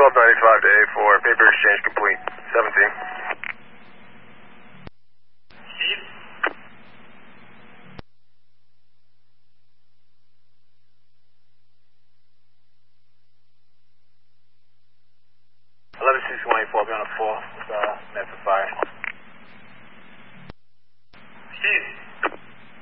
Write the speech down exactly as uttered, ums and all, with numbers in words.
twelve ninety-five to A four, paper exchange complete. seventeen. eleven six one eight four, be on a four with uh, net for fire.